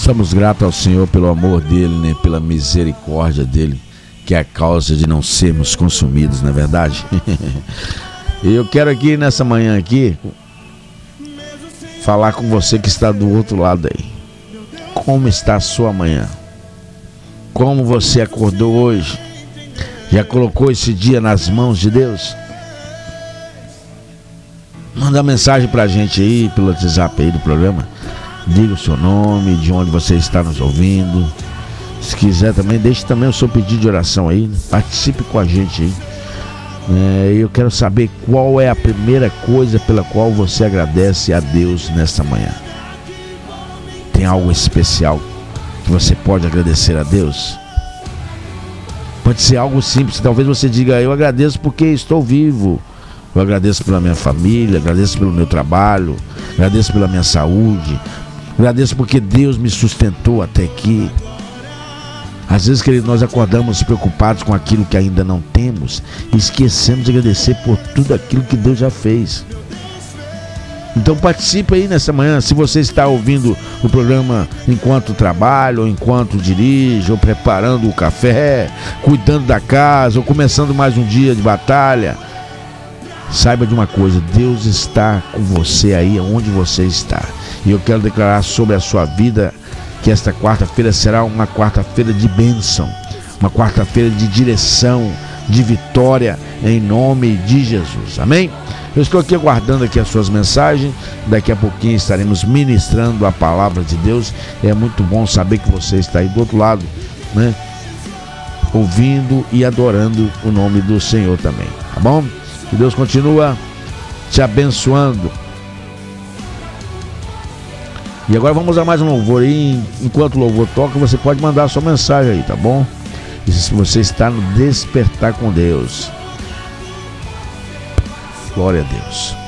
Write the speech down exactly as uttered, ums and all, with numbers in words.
Somos gratos ao Senhor pelo amor dele, né? Pela misericórdia dele, que é a causa de não sermos consumidos, não é verdade? E eu quero aqui nessa manhã aqui falar com você que está do outro lado aí. Como está a sua manhã? Como você acordou hoje? Já colocou esse dia nas mãos de Deus? Manda mensagem pra gente aí pelo WhatsApp aí do programa. Diga o seu nome, de onde você está nos ouvindo. Se quiser também, deixe também o seu pedido de oração aí, né? Participe com a gente aí. É, eu quero saber qual é a primeira coisa pela qual você agradece a Deus nesta manhã. Tem algo especial que você pode agradecer a Deus? Pode ser algo simples. Talvez você diga: eu agradeço porque estou vivo, eu agradeço pela minha família, agradeço pelo meu trabalho, agradeço pela minha saúde, agradeço porque Deus me sustentou até aqui. Às vezes, querido, nós acordamos preocupados com aquilo que ainda não temos e esquecemos de agradecer por tudo aquilo que Deus já fez. Então participe aí nessa manhã. Se você está ouvindo o programa enquanto trabalha, ou enquanto dirige, ou preparando o café, cuidando da casa, ou começando mais um dia de batalha, saiba de uma coisa: Deus está com você aí onde você está. E eu quero declarar sobre a sua vida que esta quarta-feira será uma quarta-feira de bênção, uma quarta-feira de direção, de vitória, em nome de Jesus. Amém? Eu estou aqui aguardando aqui as suas mensagens. Daqui a pouquinho estaremos ministrando a palavra de Deus. É muito bom saber que você está aí do outro lado, né? Ouvindo e adorando o nome do Senhor também, tá bom? Que Deus continua te abençoando. E agora vamos a mais um louvor aí. Enquanto o louvor toca, você pode mandar a sua mensagem aí, tá bom? E se você está no Despertar com Deus, glória a Deus.